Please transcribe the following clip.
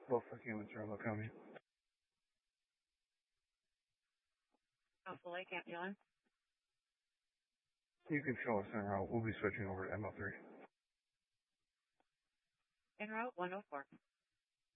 Both the humans are coming. Alpha Lake Ambulance. You can show us en route. We'll be switching over to ML3. En route 104.